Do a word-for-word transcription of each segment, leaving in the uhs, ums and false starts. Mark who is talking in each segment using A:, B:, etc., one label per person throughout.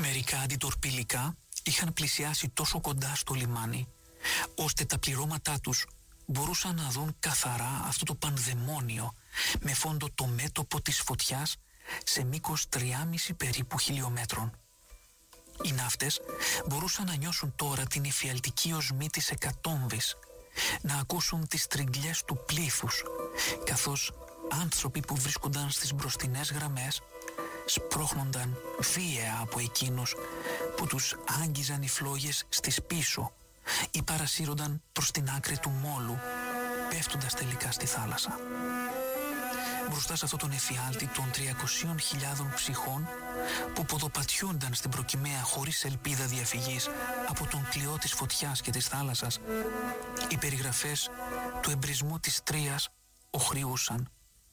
A: Μερικά αντιτορπιλικά είχαν πλησιάσει τόσο κοντά στο λιμάνι, ώστε τα πληρώματά τους μπορούσαν να δουν καθαρά αυτό το πανδαιμόνιο με φόντο το μέτωπο της φωτιάς σε μήκος τριακόσια περίπου χιλιόμετρων. Οι ναύτες μπορούσαν να νιώσουν τώρα την εφιαλτική οσμή της εκατόμβης, να ακούσουν τις τριγκλιές του πλήθους, καθώς άνθρωποι που βρίσκονταν στις μπροστινές γραμμές σπρώχνονταν βίαια από εκείνους που τους άγγιζαν οι φλόγες στις πίσω ή παρασύρονταν προς την άκρη του μόλου, πέφτοντας τελικά στη θάλασσα. Μπροστά σε αυτόν τον εφιάλτη των τριακοσίων χιλιάδων ψυχών που ποδοπατιούνταν στην προκυμαία χωρίς ελπίδα διαφυγής από τον κλειό της φωτιάς και της θάλασσας, οι περιγραφές του εμπρισμού της Τρίας οχριούσαν.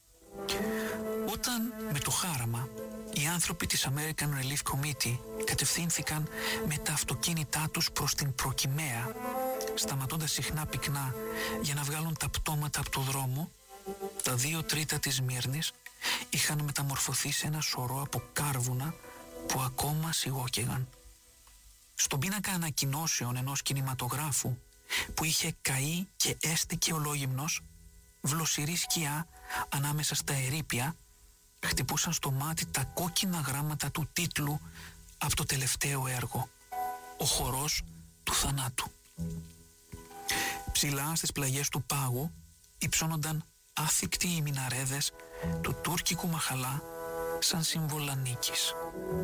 A: Όταν με το χάραμα οι άνθρωποι της American Relief Committee κατευθύνθηκαν με τα αυτοκίνητά τους προς την προκυμαία, σταματώντας συχνά πυκνά για να βγάλουν τα πτώματα από το δρόμο, τα δύο τρίτα της Μύρνης είχαν μεταμορφωθεί σε ένα σωρό από κάρβουνα που ακόμα σιγόκαιγαν. Στον πίνακα ανακοινώσεων ενός κινηματογράφου που είχε καεί και έστηκε ολόγυμνος, βλοσιρή σκιά ανάμεσα στα ερείπια χτυπούσαν στο μάτι τα κόκκινα γράμματα του τίτλου από το τελευταίο έργο, «Ο χορός του θανάτου». Ψηλά στις πλαγιές του πάγου υψώνονταν άθικτοι οι μιναρέδες του τουρκικού μαχαλά σαν σύμβολα νίκης.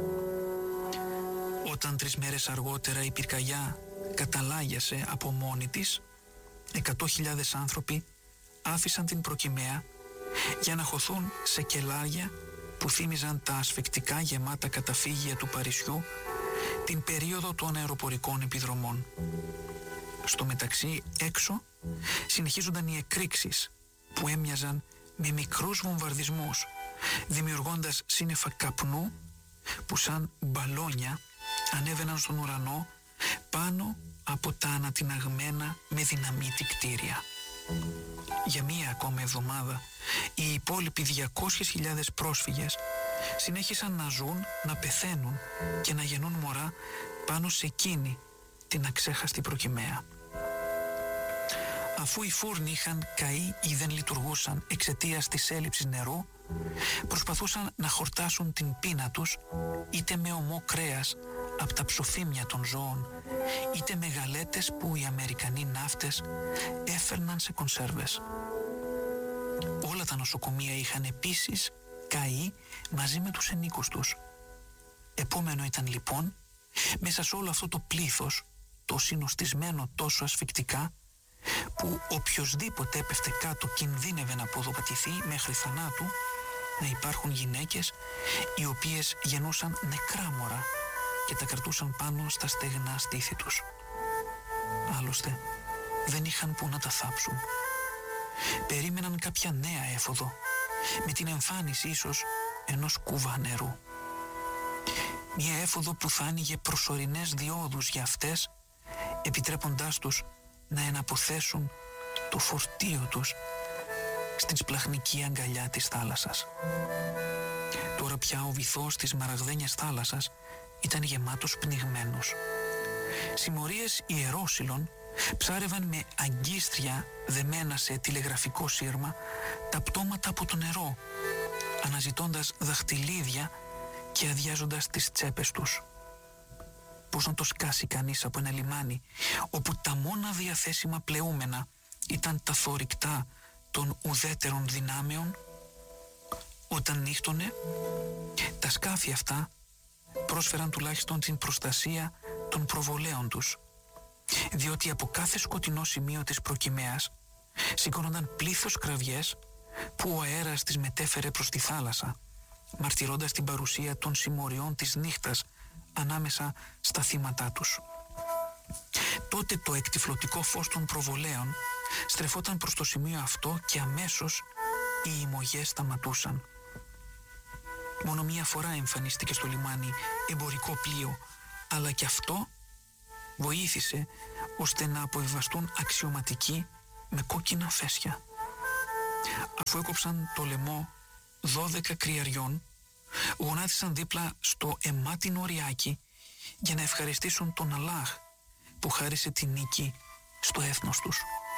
A: Όταν τρεις μέρες αργότερα η πυρκαγιά καταλάγιασε από μόνη της, εκατό χιλιάδες άνθρωποι άφησαν την προκυμαία για να χωθούν σε κελάρια που θύμιζαν τα ασφυκτικά γεμάτα καταφύγια του Παρισιού την περίοδο των αεροπορικών επιδρομών. Στο μεταξύ έξω συνεχίζονταν οι εκρήξεις που έμοιαζαν με μικρούς βομβαρδισμούς, δημιουργώντας σύννεφα καπνού που σαν μπαλόνια ανέβαιναν στον ουρανό πάνω από τα ανατιναγμένα με δυναμίτη κτίρια. Για μία ακόμα εβδομάδα οι υπόλοιποι διακόσιες χιλιάδες πρόσφυγες συνέχισαν να ζουν, να πεθαίνουν και να γεννούν μωρά πάνω σε εκείνη την αξέχαστη προκυμαία. Αφού οι φούρνοι είχαν καεί ή δεν λειτουργούσαν εξαιτίας της έλλειψης νερού, προσπαθούσαν να χορτάσουν την πείνα τους είτε με ομό κρέας από τα ψοφίμια των ζώων, είτε με γαλέτες που οι Αμερικανοί ναύτες έφερναν σε κονσέρβες. Όλα τα νοσοκομεία είχαν επίσης καεί μαζί με τους ενίκους τους. Επόμενο ήταν λοιπόν, μέσα σε όλο αυτό το πλήθος, το συνοστισμένο τόσο ασφυκτικά, που οποιοσδήποτε έπεφτε κάτω κινδύνευε να ποδοπατηθεί μέχρι θανάτου, να υπάρχουν γυναίκες οι οποίες γεννούσαν νεκρά μωρά και τα κρατούσαν πάνω στα στεγνά στήθη τους. Άλλωστε δεν είχαν που να τα θάψουν. Περίμεναν κάποια νέα έφοδο, με την εμφάνιση ίσως ενός κουβά νερού. Μια έφοδο που θα άνοιγε προσωρινές διόδους για αυτές, επιτρέποντάς τους να εναποθέσουν το φορτίο τους στην σπλαχνική αγκαλιά της θάλασσας. Τώρα πια ο βυθός της μαραγδένιας θάλασσας ήταν γεμάτος πνιγμένους. Συμμορίες ιερόσυλων ψάρευαν με αγκίστρια δεμένα σε τηλεγραφικό σύρμα τα πτώματα από το νερό, αναζητώντας δαχτυλίδια και αδειάζοντας τις τσέπες τους. Πώς να το σκάσει κανείς από ένα λιμάνι όπου τα μόνα διαθέσιμα πλεούμενα ήταν τα θωρυκτά των ουδέτερων δυνάμεων? Όταν νύχτωνε, τα σκάφη αυτά πρόσφεραν τουλάχιστον την προστασία των προβολέων τους, διότι από κάθε σκοτεινό σημείο της προκυμαίας σηκώνονταν πλήθος κραυγές που ο αέρας τις μετέφερε προς τη θάλασσα, μαρτυρώντας την παρουσία των συμμοριών της νύχτας ανάμεσα στα θύματά τους. Τότε το εκτυφλωτικό φως των προβολέων στρεφόταν προς το σημείο αυτό και αμέσως οι ημωγές σταματούσαν. Μόνο μία φορά εμφανίστηκε στο λιμάνι εμπορικό πλοίο, αλλά και αυτό βοήθησε ώστε να αποβιβαστούν αξιωματικοί με κόκκινα φέσια. Αφού έκοψαν το λαιμό δώδεκα κρυαριών, γονάτισαν δίπλα στο αιμάτινο ριάκι για να ευχαριστήσουν τον Αλλάχ που χάρισε τη νίκη στο έθνος τους.